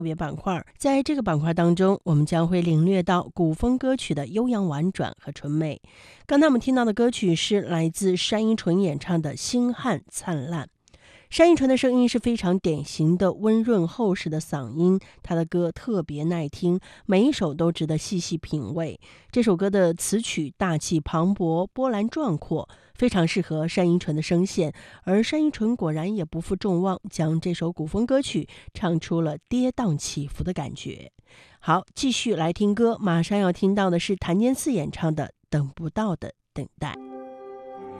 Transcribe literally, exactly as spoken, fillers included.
特别板块。在这个板块当中，我们将会领略到古风歌曲的悠扬婉转和纯美。刚才我们听到的歌曲是来自单依纯演唱的《星汉灿烂》。单依纯的声音是非常典型的温润厚实的嗓音，她的歌特别耐听，每一首都值得细细品味。这首歌的词曲大气磅礴，波澜壮阔，非常适合单依纯的声线，而单依纯果然也不负众望，将这首古风歌曲唱出了跌宕起伏的感觉。好，继续来听歌，马上要听到的是谭健次演唱的《等不到的等待》。